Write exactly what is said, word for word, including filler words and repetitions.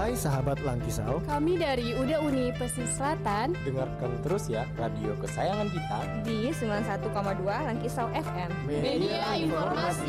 Hai sahabat Langkisau, kami dari U D A Uni Pesisir Selatan. Dengarkan terus ya radio kesayangan kita di sembilan puluh satu koma dua Langkisau F M. Media informasi.